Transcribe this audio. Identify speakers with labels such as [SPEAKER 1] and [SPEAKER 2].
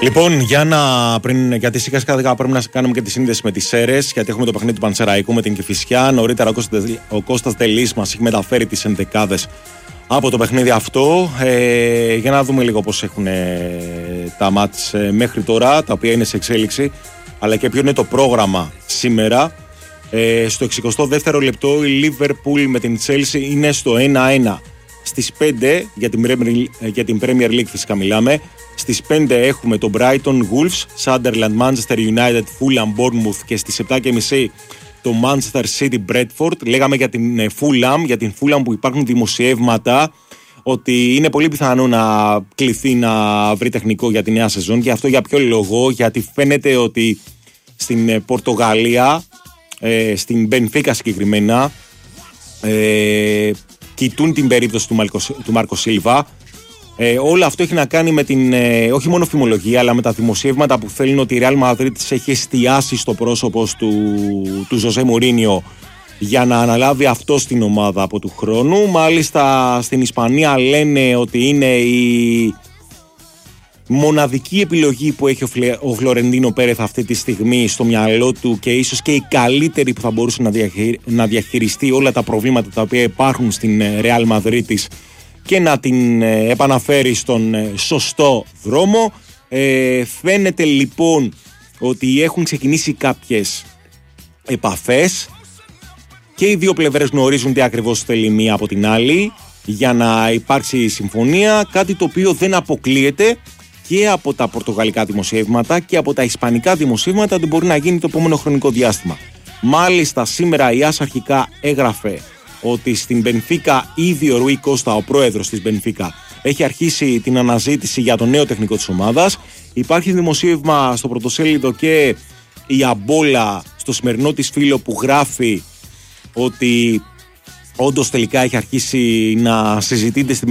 [SPEAKER 1] Λοιπόν, γιατί σιγά σιγά πρέπει να κάνουμε και τη σύνδεση με τις Σέρρες, γιατί έχουμε το παιχνίδι του Πανσεραϊκού με την Κηφισιά. Νωρίτερα ο Κώστας Τελής μας έχει μεταφέρει τις ενδεκάδες από το παιχνίδι αυτό. Για να δούμε λίγο πώς έχουν τα μάτς μέχρι τώρα, τα οποία είναι σε εξέλιξη, αλλά και ποιο είναι το πρόγραμμα σήμερα. Στο 62ο λεπτό η Liverpool με την Chelsea είναι στο 1-1. Στις 5 για την Premier League φυσικά μιλάμε. Στις 5 έχουμε το Brighton Wolves, Sunderland, Manchester United, Fulham, Bournemouth και στις 7.30 το Manchester City Bradford. Λέγαμε για την Fulham που υπάρχουν δημοσιεύματα ότι είναι πολύ πιθανό να κληθεί να βρει τεχνικό για τη νέα σεζόν. Και αυτό για ποιο λόγο? Γιατί φαίνεται ότι στην Πορτογαλία, στην Μπενφίκα συγκεκριμένα, κοιτούν την περίπτωση του Μάρκο Σίλβα. Όλο αυτό έχει να κάνει με την όχι μόνο φημολογία, αλλά με τα δημοσιεύματα που θέλουν ότι η Real Madrid έχει εστιάσει στο πρόσωπο του Ζωζέ Μουρίνιο για να αναλάβει αυτό στην ομάδα από του χρόνου. Μάλιστα στην Ισπανία λένε ότι είναι η μοναδική επιλογή που έχει ο Φλωρεντίνο Πέρεθ αυτή τη στιγμή στο μυαλό του και ίσως και η καλύτερη που θα μπορούσε να διαχειριστεί όλα τα προβλήματα τα οποία υπάρχουν στην Real Madrid και να την επαναφέρει στον σωστό δρόμο. Φαίνεται λοιπόν ότι έχουν ξεκινήσει κάποιες επαφές και οι δύο πλευρές γνωρίζουν τι ακριβώς θέλει μία από την άλλη για να υπάρξει συμφωνία, κάτι το οποίο δεν αποκλείεται και από τα πορτογαλικά δημοσιεύματα και από τα ισπανικά δημοσιεύματα ότι μπορεί να γίνει το επόμενο χρονικό διάστημα. Μάλιστα σήμερα η ΆΣ αρχικά έγραφε ότι στην Μπενφίκα ήδη ο Ρουί Κώστα, ο πρόεδρος της Μπενφίκα, έχει αρχίσει την αναζήτηση για το νέο τεχνικό της ομάδας. Υπάρχει δημοσίευμα στο πρωτοσέλιδο και η Αμπόλα στο σημερινό της φύλλο που γράφει ότι όντως τελικά έχει αρχίσει να συζητείται στην